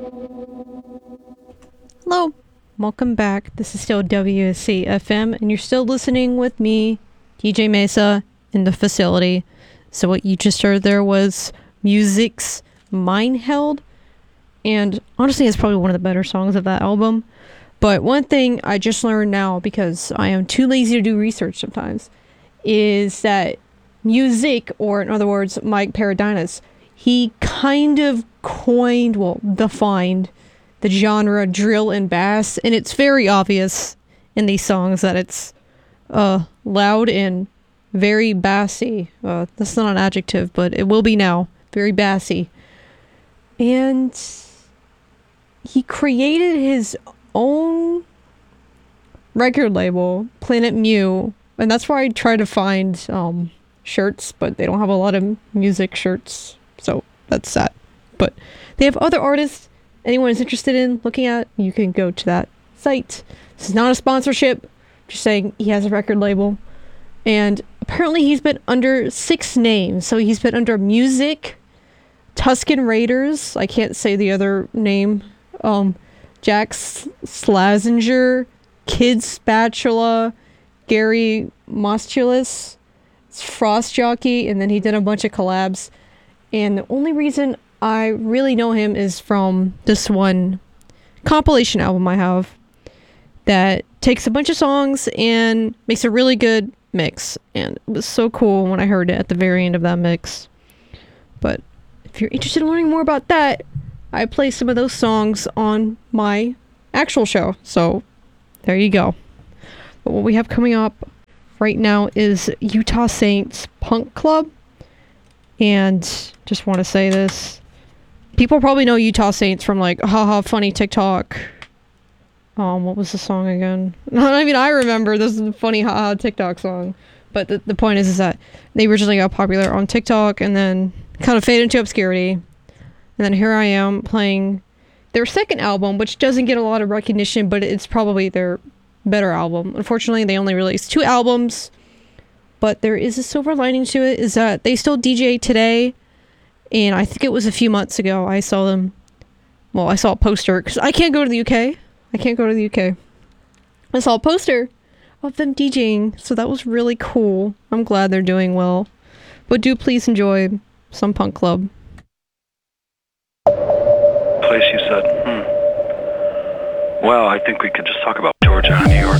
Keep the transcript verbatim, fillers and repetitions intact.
Hello, welcome back. This is still W S C F M, and you're still listening with me, D J Mesa, in the facility. So what you just heard there was Music's Mind Held, and honestly, it's probably one of the better songs of that album. But one thing I just learned now, because I am too lazy to do research sometimes, is that Music, or in other words, Mike Paradinas, he kind of coined, well, defined the genre drill and bass, and it's very obvious in these songs that it's uh, loud and very bassy. Uh, that's not an adjective, but it will be now. Very bassy. And he created his own record label, Planet Mu, and that's why I try to find um, shirts, but they don't have a lot of music shirts, so that's that. But they have other artists anyone is interested in looking at, you can go to that site. This is not a sponsorship, just saying he has a record label. And apparently he's been under six names. So he's been under Music, Tuscan Raiders, I can't say the other name, um, Jack Slazenger, Kid Spatula, Gary Mostulis, Frost Jockey, and then he did a bunch of collabs. And the only reason I really know him is from this one compilation album I have that takes a bunch of songs and makes a really good mix. And it was so cool when I heard it at the very end of that mix. But if you're interested in learning more about that, I play some of those songs on my actual show. So there you go. But what we have coming up right now is Utah Saints Punk Club. And just want to say this. People probably know Utah Saints from like haha funny TikTok. Um, what was the song again? I mean, I remember this is a funny haha TikTok song. But the, the point is, is that they originally got popular on TikTok and then kind of faded into obscurity. And then here I am playing their second album, which doesn't get a lot of recognition, but it's probably their better album. Unfortunately, they only released two albums. But there is a silver lining to it, is that they still D J today. And I think it was a few months ago I saw them. Well, I saw a poster, because I can't go to the U K. I can't go to the U K. I saw a poster of them DJing, so that was really cool. I'm glad they're doing well. But do please enjoy some Punk Club. Place you said, hmm. Well, I think we could just talk about Georgia and New York.